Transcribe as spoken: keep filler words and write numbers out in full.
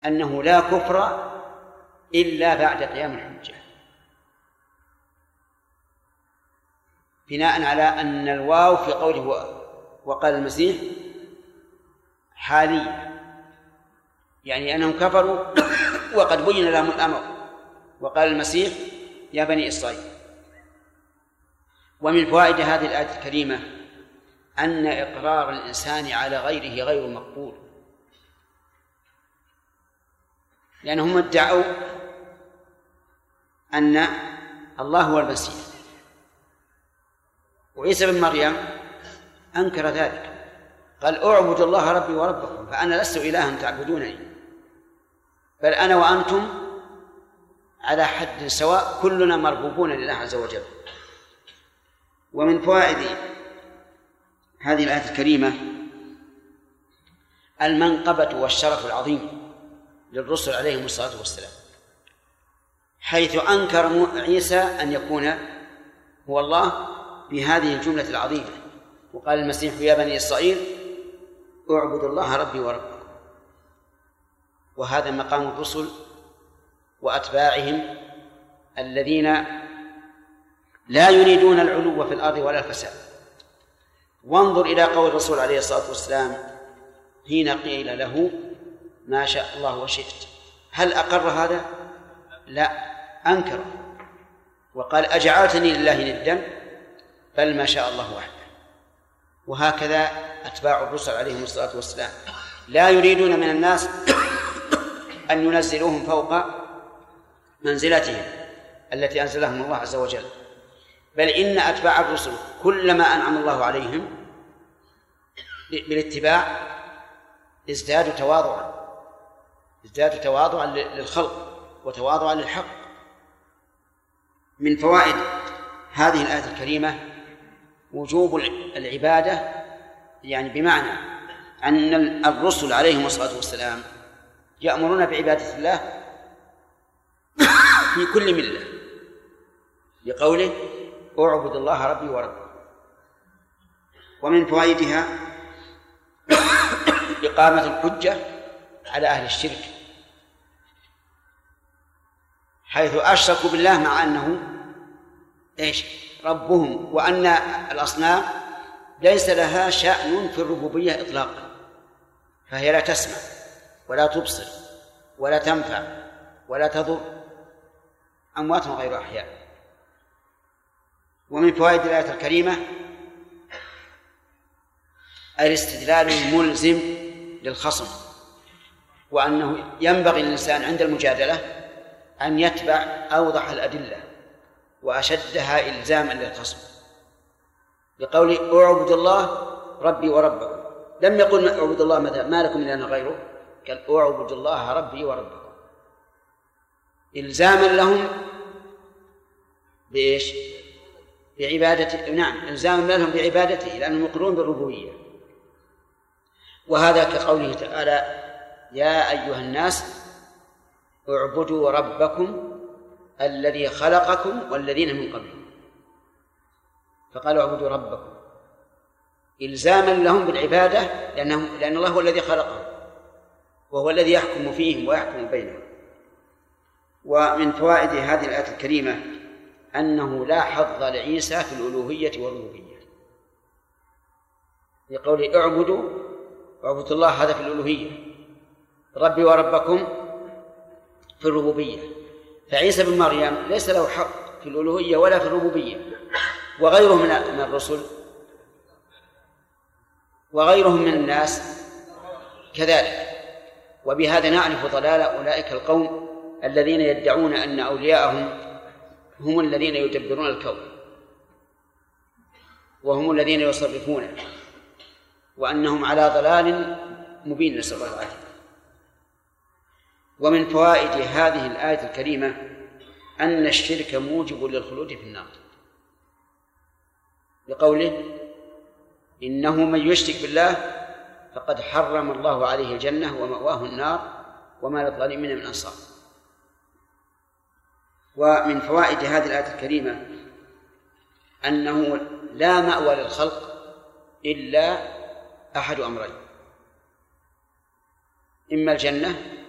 أنه لا كفر إلا بعد قيام الحجة، بناء على أن الواو في قوله وقال المسيح حالية، يعني أنهم كفروا وقد بين لهم الأمر، وقال المسيح يا بني إسرائيل. ومن فوائد هذه الآية الكريمة أن إقرار الإنسان على غيره غير مقبول، لأنهم ادعوا أن الله هو المسيح، وعيسى بن مريم أنكر ذلك، قال أعبد الله ربي وربكم، فأنا لست إلها تعبدونني، بل أنا وأنتم على حد سواء، كلنا مربوبون لله عز وجل. ومن فوائد هذه الآية الكريمة المنقبة والشرف العظيم للرسل عليهم الصلاة والسلام، حيث أنكر عيسى أن يكون هو الله بهذه الجملة العظيمة، وقال المسيح يا بني إسرائيل اعبدوا الله ربي وربكم. وهذا مقام الرسل وأتباعهم الذين لا يريدون العلو في الأرض ولا الفساد. وانظر إلى قول الرسول عليه الصلاة والسلام حين قيل له ما شاء الله وشئت، هل أقر هذا؟ لا، أنكر وقال أجعلتني لله ندا، بل ما شاء الله وحده. وهكذا أتباع الرسل عليهم الصلاة والسلام لا يريدون من الناس أن ينزلوهم فوق منزلتهم التي أنزلهم الله عز وجل، بل إن أتباع الرسل كلما أنعم الله عليهم بالاتباع ازدادوا تواضعا ازدادوا تواضعا للخلق وتواضعا للحق. من فوائد هذه الآية الكريمة وجوب العبادة، يعني بمعنى أن الرسل عليهم الصلاة والسلام يأمرون بعبادة الله في كل ملة، لقوله اعبد الله ربي وربكم. ومن فوائدها إقامة الحجة على أهل الشرك، حيث أشركوا بالله مع أنه إيش ربهم، وأن الأصنام ليس لها شأن في الربوبية إطلاقا، فهي لا تسمع ولا تبصر ولا تنفع ولا تضر، أموات غير أحياء. ومن فوائد الآية الكريمة الاستدلال الملزم للخصم، وأنه ينبغي للإنسان عند المجادلة أن يتبع أوضح الأدلة وأشدها إلزاما للخصم، لقول أعبد الله ربي وربكم، لم يقل أعبد الله مثلا ما لكم من إله غيره، قال أعبد الله ربي وربكم، إلزاما لهم بإيش؟ بعبادته. نعم، إلزاما لهم بعبادته لأنهم يقرون بالربوبية. وهذا كقوله تعالى يا أيها الناس اعبدوا ربكم الذي خلقكم والذين من قبلكم، فقالوا اعبدوا ربكم إلزاما لهم بالعبادة، لأنهم لأن الله هو الذي خلقهم وهو الذي يحكم فيهم ويحكم بينهم. ومن فوائد هذه الآية الكريمة أنه لا حظ لعيسى في الألوهية والربوبية، لقول اعبدوا اعبدوا الله هذا في الألوهية، ربي وربكم في الربوبية. فعيسى بن مريم ليس له حق في الألوهية ولا في الربوبية، وغيره من الرسل وغيرهم من الناس كذلك. وبهذا نعرف ضلال أولئك القوم الذين يدعون أن أولياءهم هم الذين يدبرون الكون وهم الذين يصرفونه، وأنهم على ضلال مبين، نسأل الله العافية. ومن فوائد هذه الآية الكريمة أن الشرك موجب للخلود في النار، لقوله إنه من يشرك بالله فقد حرم الله عليه الجنة ومأواه النار وما للظالمين من أنصار. ومن فوائد هذه الآية الكريمة أنه لا مأوى للخلق إلا أحد أمرين، إما الجنة